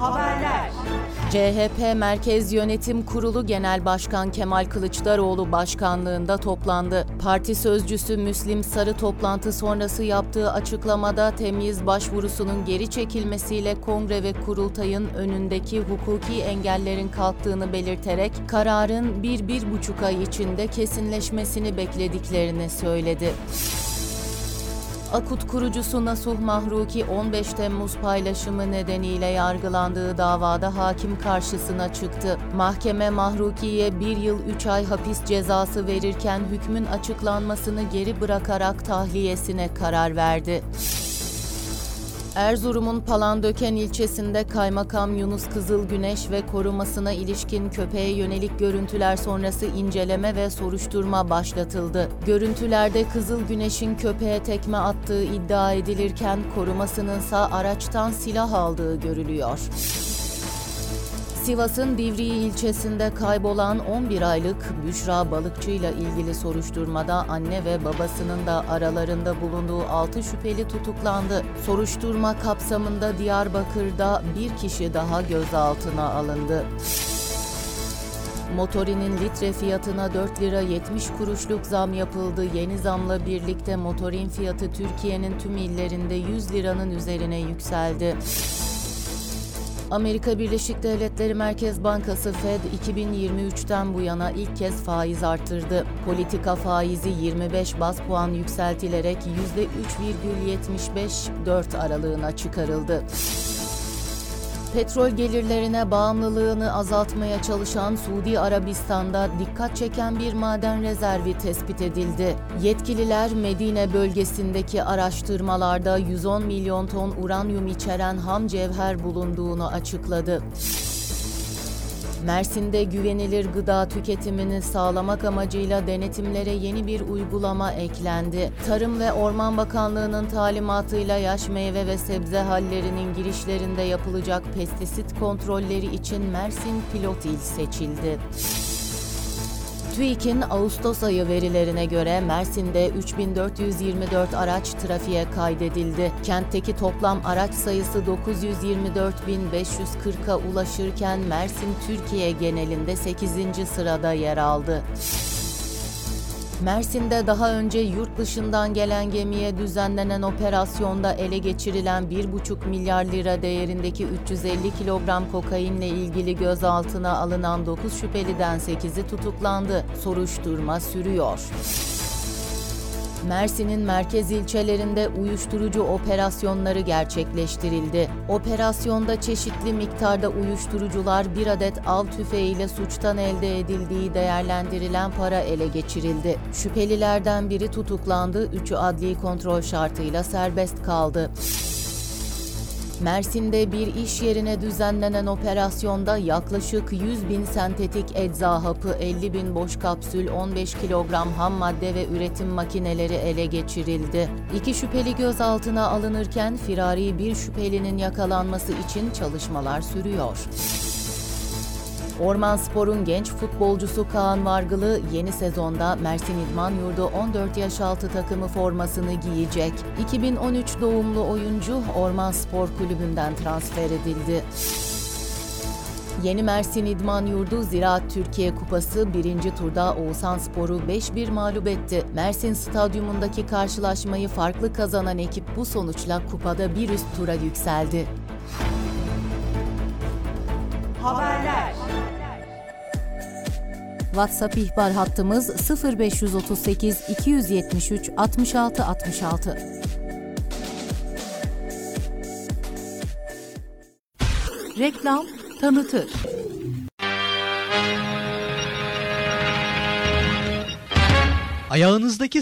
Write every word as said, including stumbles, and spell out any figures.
Haberler. C H P Merkez Yönetim Kurulu Genel Başkan Kemal Kılıçdaroğlu başkanlığında toplandı. Parti sözcüsü Müslim Sarı toplantı sonrası yaptığı açıklamada temyiz başvurusunun geri çekilmesiyle kongre ve kurultayın önündeki hukuki engellerin kalktığını belirterek kararın bir bir buçuk ay içinde kesinleşmesini beklediklerini söyledi. Akut kurucusu Nasuh Mahruki on beş Temmuz paylaşımı nedeniyle yargılandığı davada hakim karşısına çıktı. Mahkeme Mahruki'ye bir yıl üç ay hapis cezası verirken hükmün açıklanmasını geri bırakarak tahliyesine karar verdi. Erzurum'un Palandöken ilçesinde Kaymakam Yunus Kızılgüneş ve korumasına ilişkin köpeğe yönelik görüntüler sonrası inceleme ve soruşturma başlatıldı. Görüntülerde Kızılgüneş'in köpeğe tekme attığı iddia edilirken korumasınınsa araçtan silah aldığı görülüyor. Sivas'ın Divriği ilçesinde kaybolan on bir aylık Büşra Balıkçı ile ilgili soruşturmada anne ve babasının da aralarında bulunduğu altı şüpheli tutuklandı. Soruşturma kapsamında Diyarbakır'da bir kişi daha gözaltına alındı. Motorinin litre fiyatına dört lira yetmiş kuruşluk zam yapıldı. Yeni zamla birlikte motorin fiyatı Türkiye'nin tüm illerinde yüz liranın üzerine yükseldi. Amerika Birleşik Devletleri Merkez Bankası Fed iki bin yirmi üçten bu yana ilk kez faiz arttırdı. Politika faizi yirmi beş baz puan yükseltilerek yüzde üç virgül yetmiş beş dört aralığına çıkarıldı. Petrol gelirlerine bağımlılığını azaltmaya çalışan Suudi Arabistan'da dikkat çeken bir maden rezervi tespit edildi. Yetkililer Medine bölgesindeki araştırmalarda yüz on milyon ton uranyum içeren ham cevher bulunduğunu açıkladı. Mersin'de güvenilir gıda tüketimini sağlamak amacıyla denetimlere yeni bir uygulama eklendi. Tarım ve Orman Bakanlığı'nın talimatıyla yaş meyve ve sebze hallerinin girişlerinde yapılacak pestisit kontrolleri için Mersin pilot il seçildi. TÜİK'in Ağustos ayı verilerine göre Mersin'de üç bin dört yüz yirmi dört araç trafiğe kaydedildi. Kentteki toplam araç sayısı dokuz yüz yirmi dört bin beş yüz kırka ulaşırken Mersin Türkiye genelinde sekizinci sırada yer aldı. Mersin'de daha önce yurt dışından gelen gemiye düzenlenen operasyonda ele geçirilen bir buçuk milyar lira değerindeki üç yüz elli kilogram kokainle ilgili gözaltına alınan dokuz şüpheliden sekizi tutuklandı. Soruşturma sürüyor. Mersin'in merkez ilçelerinde uyuşturucu operasyonları gerçekleştirildi. Operasyonda çeşitli miktarda uyuşturucular, bir adet av tüfeğiyle suçtan elde edildiği değerlendirilen para ele geçirildi. Şüphelilerden biri tutuklandı, üçü adli kontrol şartıyla serbest kaldı. Mersin'de bir iş yerine düzenlenen operasyonda yaklaşık yüz bin sentetik ecza hapı, elli bin boş kapsül, on beş kilogram ham madde ve üretim makineleri ele geçirildi. İki şüpheli gözaltına alınırken firari bir şüphelinin yakalanması için çalışmalar sürüyor. Ormanspor'un genç futbolcusu Kaan Vargılı yeni sezonda Mersin İdman Yurdu on dört yaş altı takımı formasını giyecek. iki bin on üç doğumlu oyuncu Ormanspor Kulübü'nden transfer edildi. Yeni Mersin İdman Yurdu Ziraat Türkiye Kupası birinci turda Oğuzhanspor'u beş bir mağlup etti. Mersin Stadyumundaki karşılaşmayı farklı kazanan ekip bu sonuçla kupada bir üst tura yükseldi. Haberler. WhatsApp ihbar hattımız sıfır beş otuz sekiz iki yüz yetmiş üç altmış altı altmış altı. Reklam tanıtır. Ayağınızdaki